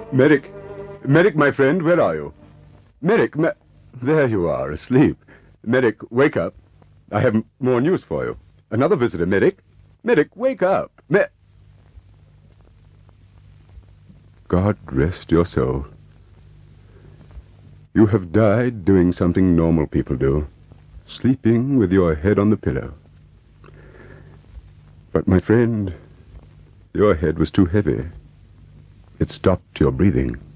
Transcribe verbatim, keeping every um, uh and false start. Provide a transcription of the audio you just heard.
Medic. Medic, my friend, where are you? Medic, me- there you are, asleep. Medic, wake up. I have more news for you. Another visitor, Medic. Medic, wake up. Me- God rest your soul. You have died doing something normal people do, sleeping with your head on the pillow. But, my friend, your head was too heavy. It stopped your breathing.